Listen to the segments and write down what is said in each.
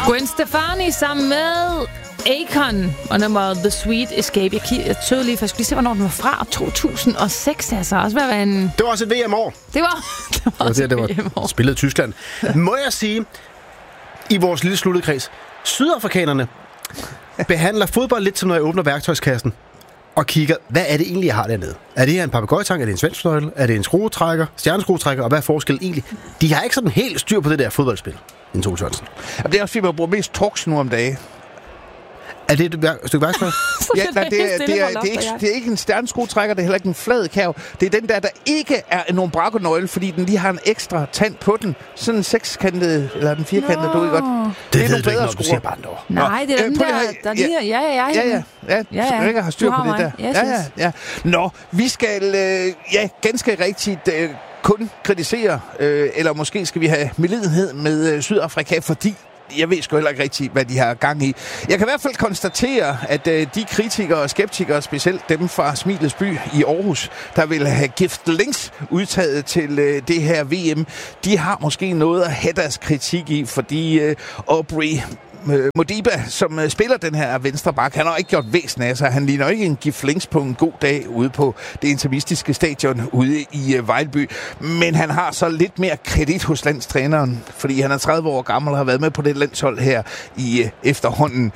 Gwen Stefani sammen med Akon og nummer The Sweet Escape. Jeg tøvede lige, for jeg skulle lige se, hvornår den var fra. 2006, altså. Også være en... Det var også et VM-år. Det var spillet i Tyskland. Må jeg sige, i vores lille sluttede kreds, sydafrikanerne behandler fodbold lidt som, når jeg åbner værktøjskassen og kigger, hvad er det egentlig, jeg har dernede? Er det her en papegøjetang? Er det en svenskfløjtel? Er det en skruetrækker? Stjerneskruetrækker? Og hvad er forskellen egentlig? De har ikke sådan helt styr på det der fodboldspil, en Tove Sørensen. Det er også fordi, man bruger mest trucks nu om dagen. Er det et stykke værktøj? Ja, nej, det er ikke en stjerneskruetrækker, det er heller ikke en flad kav. Det er den der ikke er nogen brakonøgle, fordi den lige har en ekstra tand på den. Sådan en sekskantet, eller den firkantede, du ved godt. Det er nogle bedre skruer. Du siger bare nej, det er den der lige... Ja. Rikke har styr på det der. Ja. Nå, vi skal ganske rigtigt kun kritisere, eller måske skal vi have medlidenhed med Sydafrika, fordi jeg ved sgu heller ikke rigtigt, hvad de har gang i. Jeg kan i hvert fald konstatere, at de kritikere og skeptikere, specielt dem fra Smilets by i Aarhus, der vil have Gift Links udtaget til det her VM, de har måske noget at have deres kritik i, fordi Aubrey Modiba, som spiller den her venstre bak, han har ikke gjort væsen af sig. Han ligner ikke en Gift Links på en god dag ude på det interimistiske stadion ude i Vejlby. Men han har så lidt mere kredit hos landstræneren, fordi han er 30 år gammel og har været med på det landshold her i efterhånden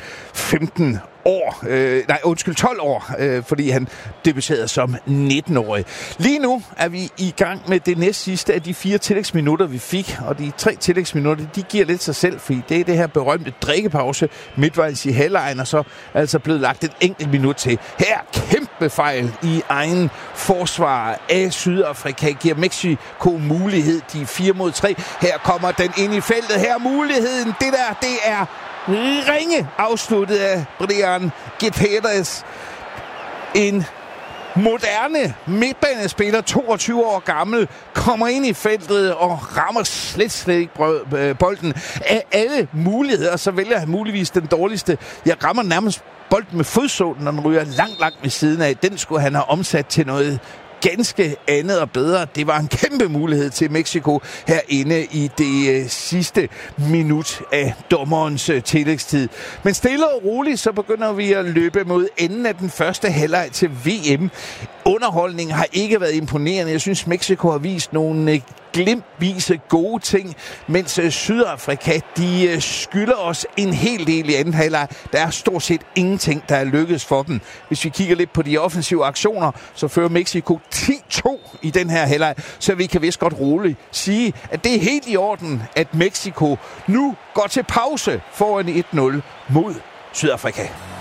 12 år, fordi han debuterede som 19-årig. Lige nu er vi i gang med det næst sidste af de 4 tillægsminutter, vi fik, og de 3 tillægsminutter, de giver lidt sig selv, fordi det er det her berømte drikkepause midtvejs i halvlejen, og så altså blevet lagt et enkelt minut til. Her kæmpe fejl i egen forsvar af Sydafrika, giver Mexico mulighed, de 4 mod 3. Her kommer den ind i feltet, her muligheden, det er ringe afsluttet af Brian Gutierrez. En moderne midtbanespiller, 22 år gammel, kommer ind i feltet og rammer slet ikke bolden. Af alle muligheder, så vælger han muligvis den dårligste. Jeg rammer nærmest bolden med fodsålen, når den ryger langt ved siden af. Den skulle han have omsat til noget ganske andet og bedre. Det var en kæmpe mulighed til Mexico herinde i det sidste minut af dommerens tillægstid. Men stille og roligt, så begynder vi at løbe mod enden af den første halvleg til VM. Underholdningen har ikke været imponerende. Jeg synes, Mexico har vist nogle glimtvise gode ting, mens Sydafrika, de skylder os en hel del i anden halvleg. Der er stort set ingenting, der er lykkedes for dem. Hvis vi kigger lidt på de offensive aktioner, så fører Mexico 10-2 i den her halvleg, så vi kan vist godt roligt sige, at det er helt i orden, at Mexico nu går til pause foran 1-0 mod Sydafrika.